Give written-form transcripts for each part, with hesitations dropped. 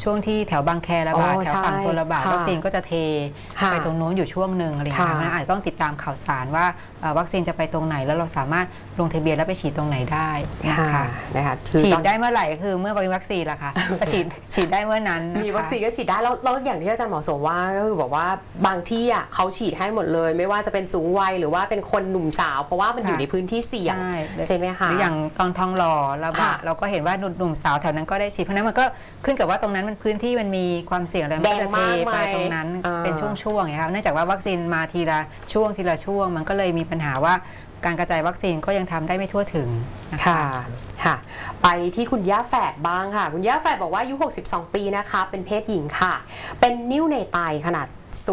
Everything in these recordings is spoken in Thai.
ช่วงที่แถวบางแคระบาดแถวฝั่งทนระบาดวัคซีนก็จะเทไปตรงโน้นอยู่ช่วงหนึ่งอะไรอย่างเงี้ยอาจจะต้องติดตามข่าวสารว่าวัคซีนจะไปตรงไหนแล้วเราสามารถลงทะเบียนแล้วไปฉีดตรงไหนได้นะคะฉีดได้เมื่อไหร่ก็คือเมื่อมีวัคซีนละค่ะฉีดได้เมื่อนั้นมีวัคซีนก็ฉีดได้แล้วอย่างที่อาจารย์หมอโสว่าก็คือบอกว่าบางที่อ่ะเขาฉีดให้หมดเลยไม่ว่าจะเป็นสูงวัยหรือว่าเป็นคนหนุ่มสาวเพราะว่ามันอยู่ในพื้นที่เสี่ยงใช่ไหมคะหรืออย่างตอนทองหล่อระบาดเราก็เห็นว่าหนุ่มสาวแถวนั้นก็ได้ฉีดเพราะนั้นมันก็ขึ้นกับว่าตรงนั้นมันพื้นที่มันมีความเสี่ยงอะไรมันก็จะเทไปตรงนั้นเป็นช่วงๆไงครับเนื่องจากว่าวัคซีนมาทีละช่วงมันก็เลยมีปัญหาว่าการกระจายวัคซีนก็ยังทำได้ไม่ทั่วถึงนะคะค่ะไปที่คุณย่าแฝดบ้างค่ะคุณย่าแฝดบอกว่าอายุ62 ปีนะคะเป็นเพศหญิงค่ะเป็นนิ่วในไตขนาด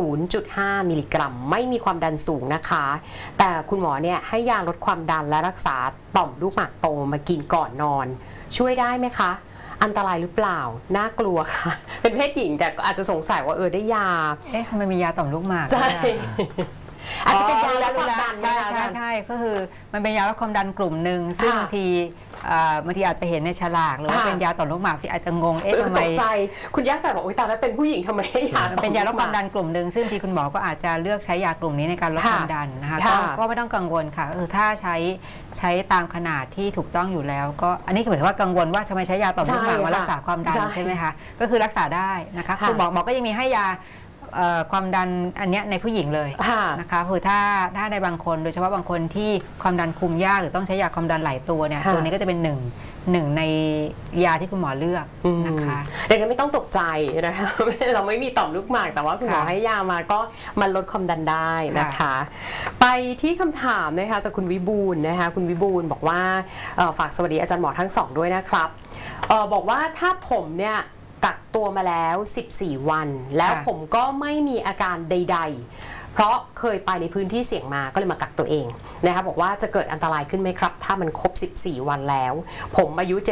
0.5 มิลลิกรัมไม่มีความดันสูงนะคะแต่คุณหมอเนี่ยให้ยาลดความดันและรักษาต่อมลูกหมากโตมากินก่อนนอนช่วยได้ไหมคะอันตรายหรือเปล่าน่ากลัวค่ะเป็นเพศหญิงแต่อาจจะสงสัยว่าได้ยาทำไมมียาต่อมลูกหมากใช่อาจจะเป็นยาลดความดันใช่ก็คือมันเป็นยาลดความดันกลุ่มหนึ่งซึ่งบางทีอาจจะเห็นในฉลากหรือว่าเป็นยาต่อมลูกหมากที่อาจจะงงทำไมตกใจคุณย่าแฝดบอกตอนนั้นเป็นผู้หญิงทำไมให้ยาเป็นยาลดความดันกลุ่มหนึ่งซึ่งที่คุณหมอก็อาจจะเลือกใช้ยากลุ่มนี้ในการลดความดันนะคะก็ไม่ต้องกังวลค่ะถ้าใช้ตามขนาดที่ถูกต้องอยู่แล้วก็อันนี้คือหมายถึงว่ากังวลว่าทำไมใช้ยาต่อมลูกหมากมารักษาความดันใช่ไหมคะก็คือรักษาได้นะคะคุณหมอก็ยังมีให้ยาความดันอันนี้ในผู้หญิงเลยนะคะคือถ้าในบางคนโดยเฉพาะบางคนที่ความดันคุมยากหรือต้องใช้ยาความดันหลายตัวเนี่ยตัวนี้ก็จะเป็นหนึ่งในยาที่คุณหมอเลือกนะคะดังนั้นไม่ต้องตกใจนะคะเราไม่มีต่อมลูกหมากแต่ว่าคุณหมอให้ยามาก็มันลดความดันได้นะคะไปที่คำถามนะคะจากคุณวิบูลย์นะคะคุณวิบูลย์บอกว่าฝากสวัสดีอาจารย์หมอทั้งสองด้วยนะครับบอกว่าถ้าผมเนี่ยกักตัวมาแล้ว14 วันแล้วผมก็ไม่มีอาการใดๆเพราะเคยไปในพื้นที่เสี่ยงมาก็เลยมากักตัวเองนะคะบอกว่าจะเกิดอันตรายขึ้นไหมครับถ้ามันครบ14 วันแล้วผมอายุ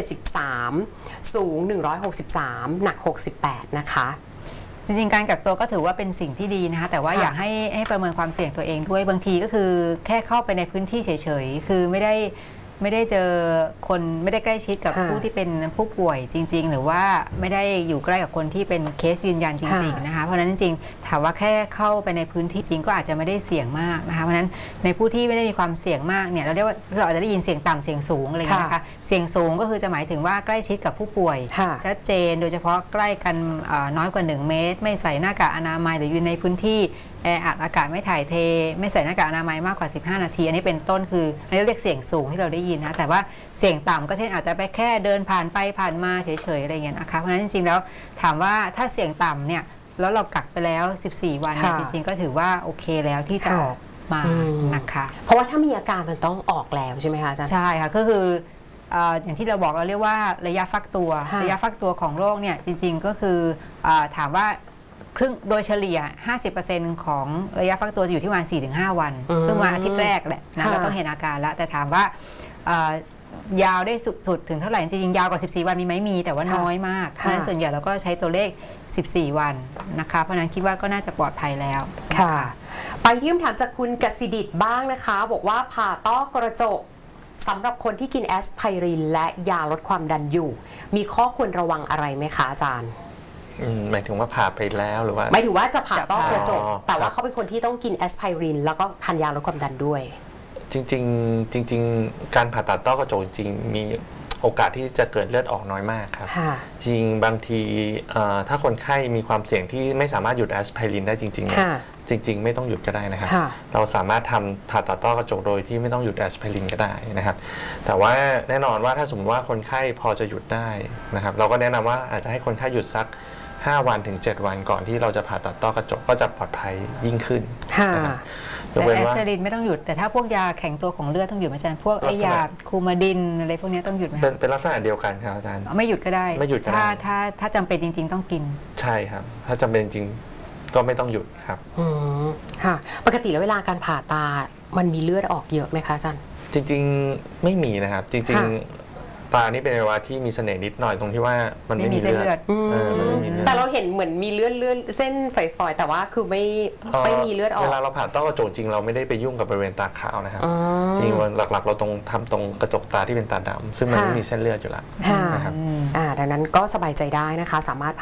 73สูง163หนัก68นะคะจริงๆการกักตัวก็ถือว่าเป็นสิ่งที่ดีนะคะแต่ว่าอยากให้ประเมินความเสี่ยงตัวเองด้วยบางทีก็คือแค่เข้าไปในพื้นที่เฉยๆคือไม่ได้เจอคนไม่ได้ใกล้ชิดกับผู้ที่เป็นผู้ป่วยจริงๆหรือว่าไม่ได้อยู่ใกล้กับคนที่เป็นเคสยืนยันจริงๆนะคะเพราะฉะนั้นจริงๆถามว่าแค่เข้าไปในพื้นที่จริงก็อาจจะไม่ได้เสี่ยงมากนะคะเพราะฉะนั้นในผู้ที่ไม่ได้มีความเสี่ยงมากเนี่ยเราเรียกว่าเราอาจจะได้ยินเสี่ยงต่ำเสี่ยงสูงอะไรอย่างเงี้ยนะคะเสี่ยงสูงก็คือจะหมายถึงว่าใกล้ชิดกับผู้ป่วยชัดเจนโดยเฉพาะใกล้กันน้อยกว่า1 เมตรไม่ใส่หน้ากากอนามัยหรืออยู่ในพื้นที่แออัดอากาศไม่ถ่ายเทไม่ใส่หน้ากากอนามัยมากกว่า15 นาทีอันนี้เป็นต้นคืออันนี้เรียกเสี่ยงสูงที่เราได้ยินนะแต่ว่าเสี่ยงต่ำก็เช่นอาจจะไปแค่เดินผ่านไปผ่านมาเฉยๆอะไรเงี้ยนะคะเพราะฉะนั้นจริงๆแล้วถามว่าถ้าเสี่ยงต่ำเนี่ยแล้วเรากักไปแล้ว14 วันจริงๆก็ถือว่าโอเคแล้วที่จะออกมานะคะเพราะว่าถ้ามีอาการมันต้องออกแล้วใช่ไหมคะอาจารย์ใช่ค่ะก็คืออย่างที่เราบอกเราเรียกว่าระยะฟักตัวของโรคเนี่ยจริงๆก็คือถามว่าครึ่งโดยเฉลี่ย 50% ของระยะฟักตัวจะอยู่ที่ประมาณ 4-5 วันซึ่งมาอาทิตย์แรกแหละนะเราต้องเห็นอาการแล้วแต่ถามว่ายาวได้สุดถึงเท่าไหร่จริงๆยาวกว่า14 วันมีไหมมีแต่ว่าน้อยมากเพราะฉะนั้นส่วนใหญ่เราก็ใช้ตัวเลข14 วันนะคะเพราะฉะนั้นคิดว่าก็น่าจะปลอดภัยแล้วค่ะไปที่คำถามจากคุณกสิดิษฐ์บ้างนะคะบอกว่าผ่าต้อกระจกสำหรับคนที่กินแอสไพรินและยาลดความดันอยู่มีข้อควรระวังอะไรไหมคะอาจารย์หมายถึงว่าผ่าไปแล้วหรือว่าหมายถึงว่าจะผ่าต้อกระจกแต่ว่าเขาเป็นคนที่ต้องกินแอสไพรินแล้วก็ทานยาลดความดันด้วยจริงการผ่าตัดต้อกระจกจริงมีโอกาสที่จะเกิดเลือดออกน้อยมากครับจริงบางทีถ้าคนไข้มีความเสี่ยงที่ไม่สามารถหยุดแอสไพรินได้จริงๆเนี่ยจริงๆไม่ต้องหยุดก็ได้นะครับเราสามารถทำผ่าตัดต้อกระจกโดยที่ไม่ต้องหยุดแอสไพรินก็ได้นะครับแต่ว่าแน่นอนว่าถ้าสมมติว่าคนไข้พอจะหยุดได้นะครับเราก็แนะนำว่าอาจจะให้คนไข้หยุดสัก5 วันถึง7 วันก่อนที่เราจะผ่าตัดต้อกระจกก็จะปลอดภัยยิ่งขึ้นนะครับแต่แอสไพรินไม่ต้องหยุดแต่ถ้าพวกยาแข็งตัวของเลือดต้องหยุดไหมอาจารย์พวกไอยาคูมาดินอะไรพวกนี้ต้องหยุดไหมเป็นลักษณะเดียวกันครับอาจารย์ไม่หยุดก็ได้ไม่หยุดก็ได้ถ้าจำเป็นจริงๆต้องกินใช่ครับถ้าจำเป็นจริงก็ไม่ต้องหยุดครับค่ะปกติแล้วเวลาการผ่าตามันมีเลือดออกเยอะไหมคะอาจารย์จริงๆไม่มีนะครับจริงๆตานี่เป็นอวัยวะที่มีเสน่ห์นิดหน่อยตรงที่ว่ามันไม่มีเลือดแต่เราเห็นเหมือนมีเลือดเส้นฝอยๆแต่ว่าคือไม่มีเลือดออกเวลาเราผ่าต้อกระจกจริงเราไม่ได้ไปยุ่งกับบริเวณตาขาวนะครับจริงๆหลักๆเราทำตรงกระจกตาที่เป็นตาดำซึ่งมันไม่มีเส้นเลือดอยู่แล้วนะครับดังนั้นก็สบายใจได้นะคะสามารถ